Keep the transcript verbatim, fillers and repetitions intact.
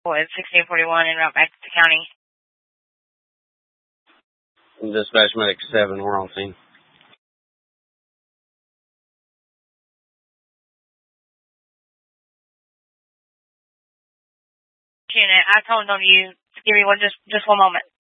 It's sixteen forty-one en route back to the county. Dispatch Medic seven, we're on scene. Unit, I told them you. Give me one, just, just one moment.